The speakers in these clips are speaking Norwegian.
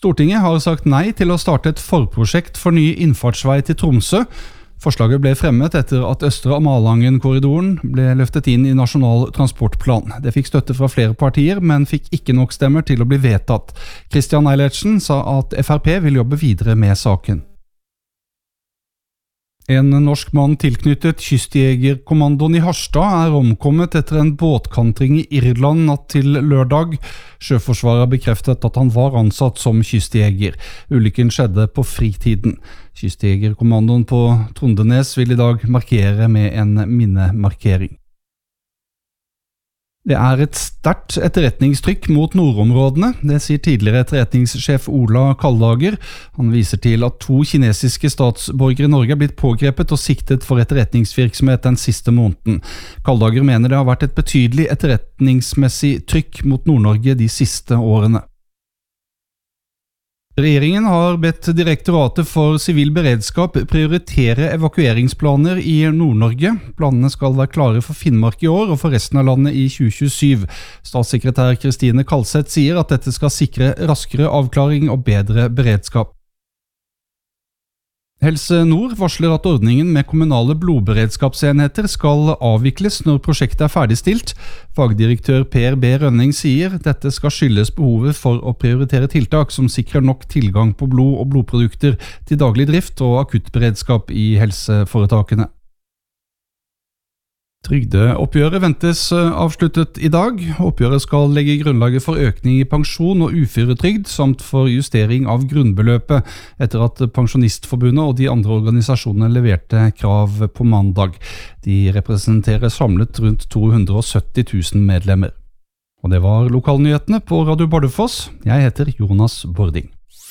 Stortinget har sagt nei til å starte et forprosjekt for ny innfartsvei til Tromsø. Forslaget ble fremmet etter at Østre Amalangen-korridoren ble løftet inn i Nasjonal transportplan. Det fikk støtte fra flere partier, men fikk ikke nok stemmer til å bli vedtatt. Christian Eilertsen sa at FrP vil jobbe videre med saken. En norsk mann tilknyttet kystjegerkommandoen i Harstad omkommet etter en båtkantring i Irland natt til lørdag. Sjøforsvaret bekreftet at han var ansatt som kystjeger. Ulykken skjedde på fritiden. Kystjegerkommandoen på Trondenes vil i dag markere med en minnemarkering. Det et sterkt etterretningstrykk mot nordområdene, det sier tidligere etterretningssjef Ola Kaldager. Han viser til at 2 kinesiske statsborgere i Norge blitt pågrepet og siktet for etterretningsvirksomhet den siste måneden. Kaldager mener det har vært et betydelig etterretningsmessig trykk mot Nord-Norge de siste årene. Regjeringen har bedt Direktoratet for sivil beredskap prioritere evakueringsplaner i Nord-Norge. Planene skal være klare for Finnmark i år og for resten av landet i 2027. Statssekretær Kristine Kalseth sier at dette skal sikre raskere avklaring og bedre beredskap. Helse Nord varsler at ordningen med kommunale blodberedskapsenheter skal avvikles når prosjektet ferdigstilt. Fagdirektør Per B. Rønning sier dette skal skyldes behovet for å prioritere tiltak som sikrer nok tilgang på blod og blodprodukter til daglig drift og akuttberedskap i helseforetakene. Trygdeoppgjøret ventes avsluttet i dag. Oppgjøret skal legge grunnlaget for økning i pensjon og uføretrygd, samt for justering av grunnbeløpet, etter at Pensjonistforbundet og de andre organisasjonene leverte krav på mandag. De representerer samlet rundt 270 000 medlemmer. Og det var lokalnyhetene på Radio Bardufoss. Jeg heter Jonas Bording.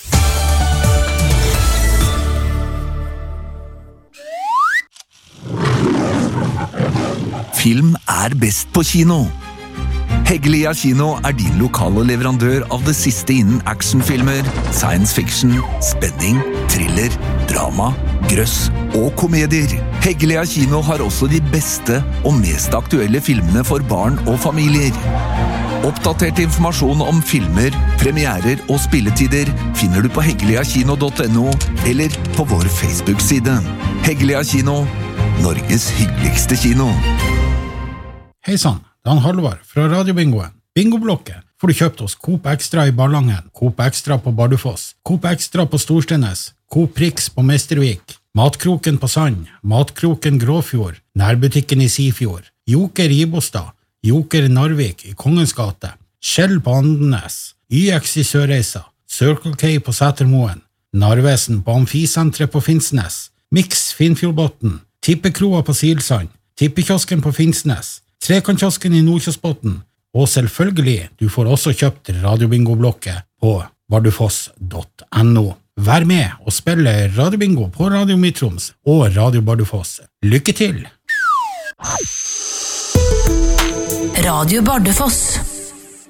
Film best på kino. Heggelia kino din lokale leverandør av det siste innen actionfilmer, science fiction, spenning, thriller, drama, grøss og komedier. Heggelia kino har også de beste og mest aktuelle filmene for barn og familier. Oppdatert informasjon om filmer, premierer og spilletider finner du på heggeliakino.no eller på vår Facebook-side. Heggelia kino, Norges hyggeligste kino. Hei sann, det Halvard fra Radiobingoen. Bingoblokket får du kjøpt hos Coop Extra i Ballangen, Coop Extra på Bardufoss, Coop Extra på Storstenes, Coop Prix på Mestervik, Matkroken på Sand, Matkroken Gråfjord, Nærbutikken i Sifjord, Joker i Ibostad, Joker Narvik i Kongens gate, Skjell på Andenes, YX i Sørreisa, Circle K på Sætermoen, Narvesen på Amfisentret på Finnsnes, Mix Finnfjordbotten, Tippekroa på Silsand, Tippekiosken på Finnsnes, Trekantkiosken i Nordkjosbotten, og selvfølgelig, du får også kjøpt Radiobingoblokket på bardufoss.no. Vær med og spille Radiobingo på Radio Mitroms og Radio Bardufoss. Lykke til! Radio Bardufoss.